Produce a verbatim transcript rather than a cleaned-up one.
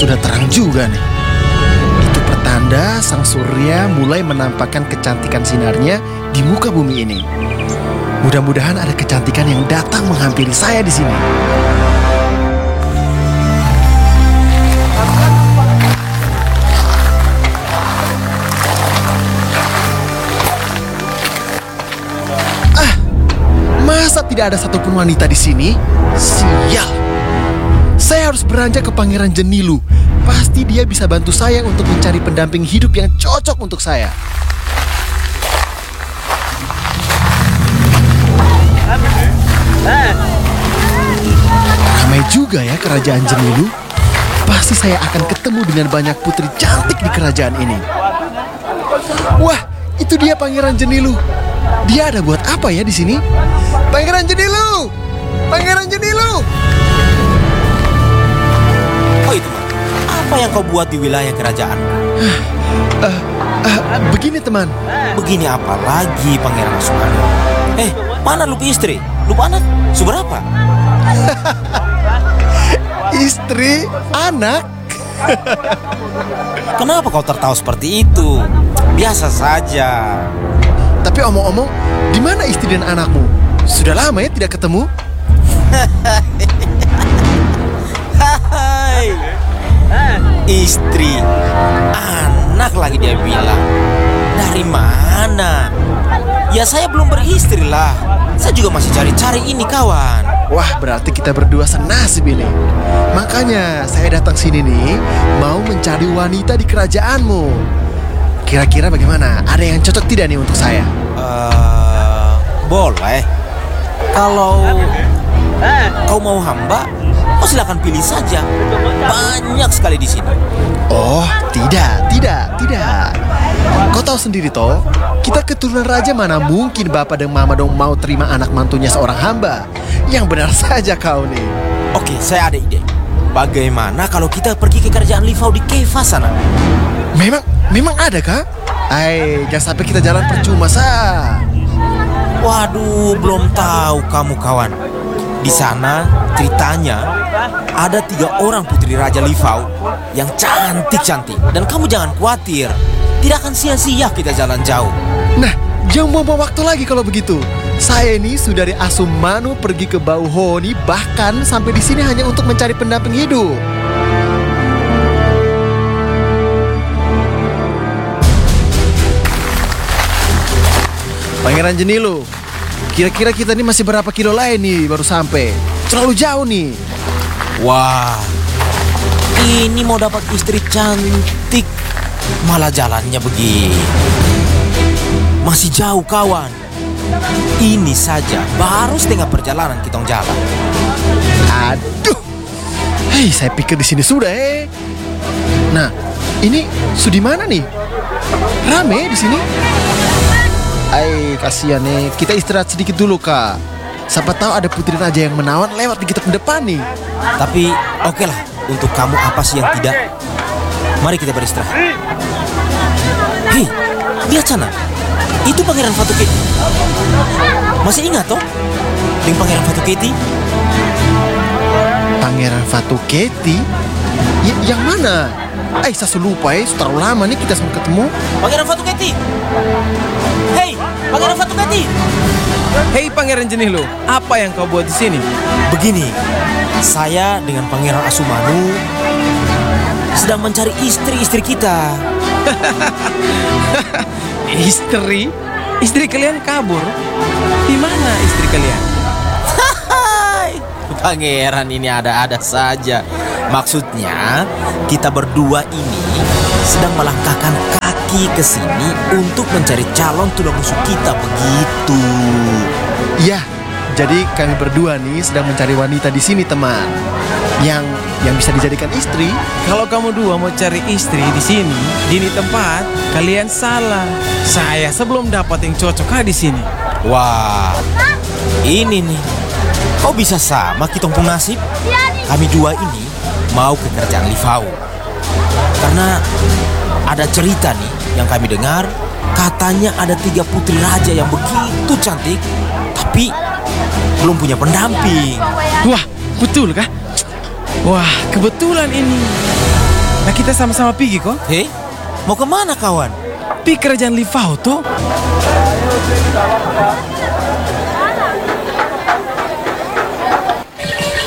sudah terang juga nih. Itu pertanda sang surya mulai menampakkan kecantikan sinarnya di muka bumi ini. Mudah-mudahan ada kecantikan yang datang menghampiri saya di sini. Ah, masa tidak ada satupun wanita di sini? Sial. Saya harus beranjak ke Pangeran Jenilu. Pasti dia bisa bantu saya untuk mencari pendamping hidup yang cocok untuk saya. Ramai juga ya kerajaan Jenilu. Pasti saya akan ketemu dengan banyak putri cantik di kerajaan ini. Wah, itu dia Pangeran Jenilu. Dia ada buat apa ya di sini? Pangeran Jenilu! Pangeran Jenilu! Oh itu, apa yang kau buat di wilayah kerajaan? Uh, uh, begini teman. Begini apa lagi Pangeran Asumanu? Eh, mana lupa istri? Lupa anak? Seberapa? Istri, anak. Kenapa kau tertawa seperti itu? Biasa saja. Tapi omong-omong, di mana istri dan anakmu? Sudah lama ya tidak ketemu? Hai. Istri, anak lagi dia bilang. Dari mana? Ya saya belum beristri lah. Saya juga masih cari-cari ini kawan. Wah, berarti kita berdua senasib ini. Makanya saya datang sini nih, mau mencari wanita di kerajaanmu. Kira-kira bagaimana? Ada yang cocok tidak nih untuk saya? Uh, boleh. Kalau kau mau hamba, kau silakan pilih saja. Banyak sekali di sini. Oh, tidak, tidak, tidak. Kau tahu sendiri toh, kita keturunan raja mana mungkin bapak dan mama dong mau terima anak mantunya seorang hamba. Yang benar saja kau nih. Oke, saya ada ide. Bagaimana kalau kita pergi ke kerajaan Livau di Keva sana? Memang, memang ada kah? Ay, jangan sampai kita jalan percuma sah. Waduh, belum tahu kamu kawan. Di sana ceritanya ada tiga orang putri Raja Livau yang cantik-cantik. Dan kamu jangan khawatir, tidak akan sia-sia kita jalan jauh. Nah, jangan buang-buang waktu lagi kalau begitu. Saya ini sudah dari Asumanu pergi ke Bauhoni, bahkan sampai di sini hanya untuk mencari pendamping hidup. Pangeran Jenilu, kira-kira kita ini masih berapa kilo lain nih baru sampai? Terlalu jauh nih. Wah, ini mau dapat istri cantik, malah jalannya begini. Masih jauh kawan. Ini saja baru setengah perjalanan kita jalan. Aduh, hei, saya pikir di sini sudah eh. Nah, ini sudah mana nih? Rame di sini. Ay, kasihan nih. Kita istirahat sedikit dulu kak. Siapa tahu ada putri raja yang menawan lewat di kita depan nih. Tapi oke lah, untuk kamu apa sih yang tidak? Mari kita beristirahat. Hei, lihat sana. Itu Pangeran Fatuketi. Masih ingat toh? Dengan Pangeran Fatuketi? Pangeran Fatuketi? Y- yang mana? Eh, saya lupa ya. Sudah terlalu lama nih kita semua ketemu. Pangeran Fatuketi. Hei, Pangeran Fatuketi. Hei Pangeran Jenilu, apa yang kau buat di sini? Begini, saya dengan Pangeran Asumanu sedang mencari istri-istri kita. Istri? Istri kalian kabur? Di mana istri kalian? Hai, Pangeran ini ada-ada saja. Maksudnya, kita berdua ini sedang melangkahkan kaki ke sini untuk mencari calon tulang rusuk kita begitu. Iya, jadi kami berdua nih sedang mencari wanita di sini teman. Yang yang bisa dijadikan istri. Kalau kamu dua mau cari istri di sini, di ini tempat, kalian salah. Saya sebelum dapat yang cocok ah di sini. Wah, ini nih. Kok bisa sama kita pun nasib? Kami dua ini mau ke kerajaan Livau. Karena ada cerita nih yang kami dengar, katanya ada tiga putri raja yang begitu cantik, tapi belum punya pendamping. Wah, betul kah? Wah, kebetulan ini. Nah kita sama-sama pergi kok. Hei, mau kemana kawan? Pergi kerajaan Livau tuh.